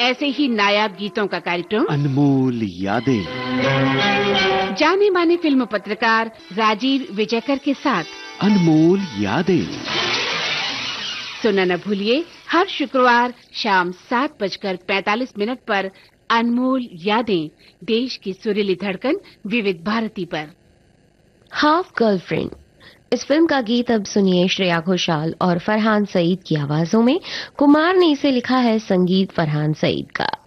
ऐसे ही नायाब गीतों का कार्यक्रम अनमोल यादें, जाने माने फिल्म पत्रकार राजीव विजयकर के साथ अनमोल यादें। सुनना न भूलिए हर शुक्रवार शाम 7:45 पर अनमोल यादें, देश की सुरीली धड़कन विविध भारती पर। हाफ गर्लफ्रेंड, इस फिल्म का गीत अब सुनिए श्रेया घोषाल और फरहान सईद की आवाजों में। कुमार ने इसे लिखा है, संगीत फरहान सईद का।